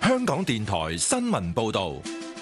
香港電台新聞報道。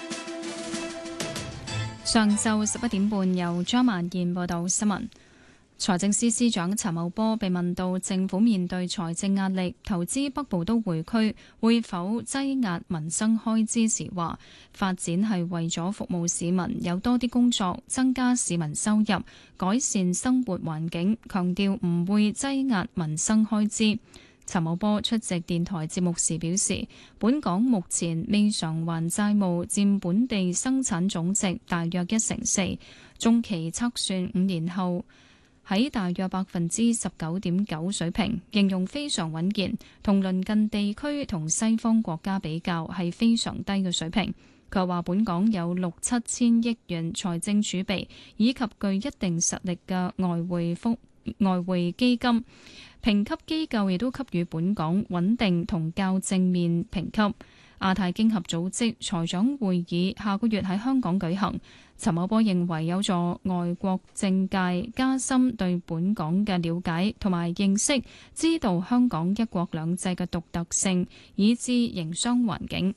上晝11點半，由張曼燕報道新聞。財政司司長陳茂波被問到政府面對財政壓力，投資北部都會區會否擠壓民生開支時，話發展係為咗服務市民，有多啲工作，增加市民收入，改善生活環境，強調唔會擠壓民生開支。陳茂波出席電台節目時表示，本港目前未償還債務佔本地生產總值大約1/4，中期測算5年後喺大約19.9%水平，形容非常穩健，同鄰近地區同西方國家比較係非常低嘅水平。佢話本港有6-7千億元財政儲備，以及具一定實力嘅外匯基金，評級機構亦都給予本港穩定同較正面評級。亞太經合組織財長會議下個月喺香港舉行。陳茂波認為有助外國政界加深對本港嘅了解同埋認識，知道香港一國兩制嘅獨特性，以至營商環境。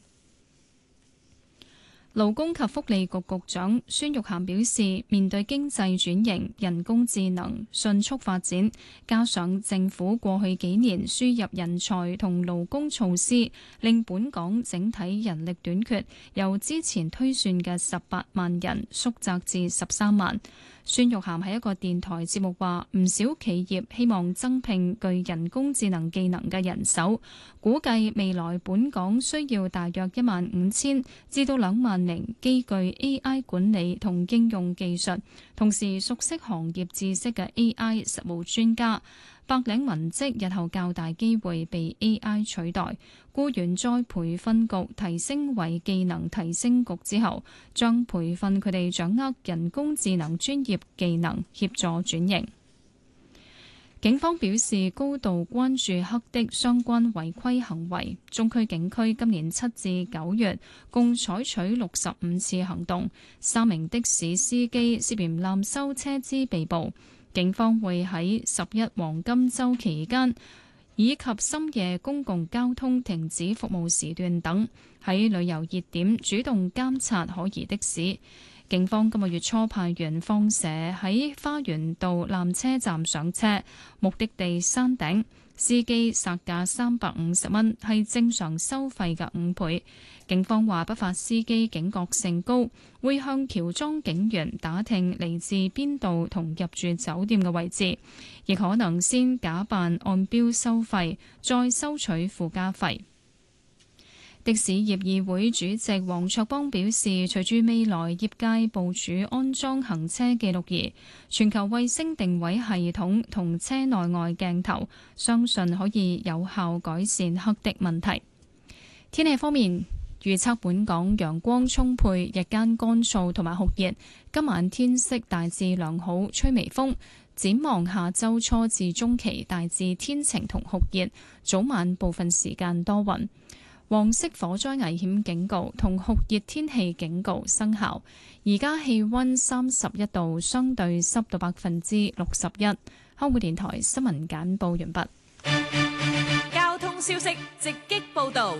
勞工及福利局局長孫玉菡表示，面對經濟轉型、人工智能迅速發展，加上政府過去幾年輸入人才同勞工措施，令本港整體人力短缺由之前推算嘅18萬人縮窄至13萬。孫玉菡喺一個電台節目話，唔少企業希望增聘具人工智能技能嘅人手，估計未來本港需要大約15000至到2萬名基具 AI 管理同應用技術，同時熟悉行業知識嘅 AI 實務專家。白領文職日後較大機會被 AI 取代，僱員再培訓局提升為技能提升局之後，將培訓佢哋掌握人工智能專業技能，協助轉型。警方表示高度關注黑的相關違規行為，中區警區今年7至9月共採取65次行動，3名的士司機涉嫌濫收車資被捕。警方會喺11黃金週期間以及深夜公共交通停止服務時段等，喺旅遊熱點主動監察可疑的士。警方今個月初派員放蛇喺花園道纜車站上車，目的地山頂，司機殺價350蚊，係正常收費嘅5倍。警方話不法司機警覺性高，會向喬裝警員打聽嚟自邊度同入住酒店嘅位置，亦可能先假扮按標收費，再收取附加費。的士業議會主席黃卓邦表示，隨住未來業界部署安裝行車記錄儀、全球衛星定位系統同車內外鏡頭，相信可以有效改善黑的問題。天氣方面，預測本港陽光充沛，日間乾燥同埋酷熱，今晚天色大致良好，吹微風。展望下周初至中期大致天晴同酷熱，早晚部分時間多雲。黃色火災危險警告同酷熱天氣警告生效。而家氣溫31度，相對濕度61%。香港電台新聞簡報完畢。 交通消息直擊報道。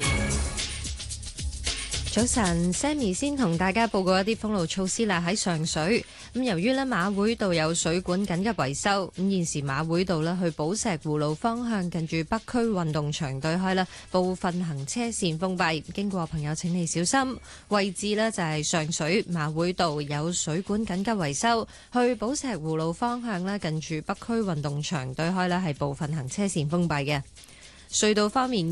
早晨 ，Sammy 先同大家報告一啲封路措施啦。喺上水咁，由於馬會道有水管緊急維修，咁現時馬會道去寶石湖路方向近住北區運動場對開啦，部分行車線封閉，經過朋友請你小心。位置就係上水馬會道有水管緊急維修，去寶石湖路方向近住北區運動場對開啦，係部分行車線封閉嘅。隧道方面。